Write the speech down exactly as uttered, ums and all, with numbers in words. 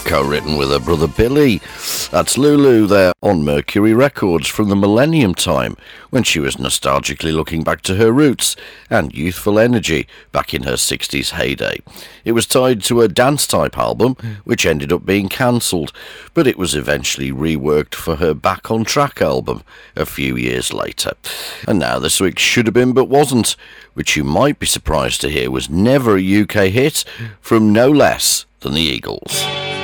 co-written with her brother Billy. That's Lulu there on Mercury Records from the Millennium time, when she was nostalgically looking back to her roots and youthful energy back in her sixties heyday. It was tied to a dance-type album, which ended up being cancelled, but it was eventually reworked for her Back on Track album a few years later. And now this week's Should Have Been But Wasn't, which you might be surprised to hear was never a U K hit, from no less than the Eagles.